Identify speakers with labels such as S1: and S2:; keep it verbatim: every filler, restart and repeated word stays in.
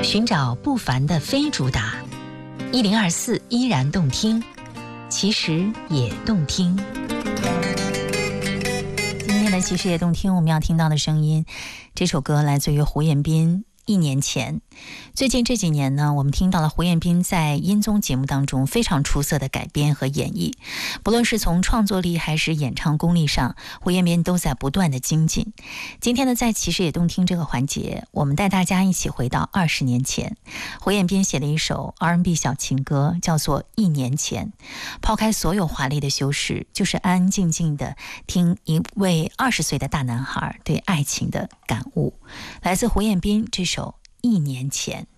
S1: 寻找不凡的非主打，一零二四依然动听，其实也动听。今天的其实也动听，我们要听到的声音，这首歌来自于胡彦斌。一年前，最近这几年呢，我们听到了胡彦斌在音综节目当中非常出色的改编和演绎，不论是从创作力还是演唱功力上，胡彦斌都在不断的精进。今天呢，在其实也动听这个环节，我们带大家一起回到二十年前，胡彦斌写了一首 R and B 小情歌，叫做《一年前》。抛开所有华丽的修饰，就是安安静静的听一位二十岁的大男孩对爱情的感悟。来自胡彦斌这首《一年前》。